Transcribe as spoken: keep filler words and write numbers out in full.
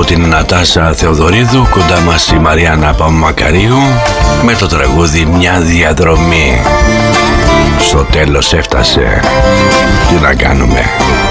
από την Νατάσα Θεοδωρίδου, κοντά μας η Μαριάννα Παπαμακαρίου με το τραγούδι «Μια διαδρομή». Στο τέλος έφτασε. Τι να κάνουμε.